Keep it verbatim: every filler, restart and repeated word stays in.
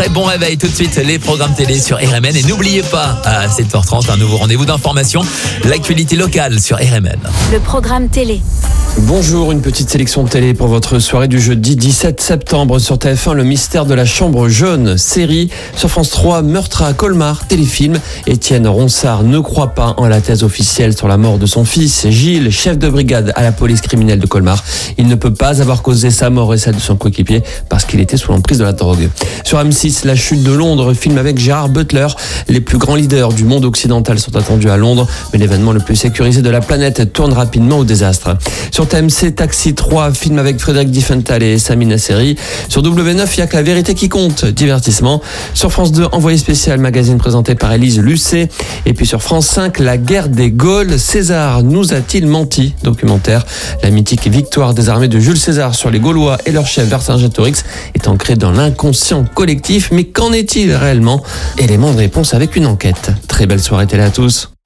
très bon réveil. Tout de suite, les programmes télé sur R M N. Et n'oubliez pas, à sept heures trente, un nouveau rendez-vous d'information. L'actualité locale sur R M N. Le programme télé. Bonjour, une petite sélection de télé pour votre soirée du jeudi dix-sept septembre sur T F un, le mystère de la chambre jaune, série. Sur France trois, meurtre à Colmar, téléfilm. Étienne Ronsard ne croit pas en la thèse officielle sur la mort de son fils. Gilles, chef de brigade à la police criminelle de Colmar. Il ne peut pas avoir causé sa mort et celle de son coéquipier parce qu'il était sous l'emprise de la drogue. Sur M six, La chute de Londres, film avec Gérard Butler. Les plus grands leaders du monde occidental sont attendus à Londres, mais l'événement le plus sécurisé de la planète tourne rapidement au désastre. Sur T M C, Taxi trois, film avec Frédéric Diffenthal et Sami Nasseri. Sur W neuf, il n'y a que la vérité qui compte, divertissement. Sur France deux, Envoyé spécial, magazine présenté par Élise Lucet. Et puis sur France cinq, La guerre des Gaules, César nous a-t-il menti, documentaire. La mythique victoire des armées de Jules César sur les Gaulois et leur chef Vercingétorix est ancrée dans l'inconscient collectif. Mais qu'en est-il réellement? Élément de réponse avec une enquête. Très belle soirée télé à tous.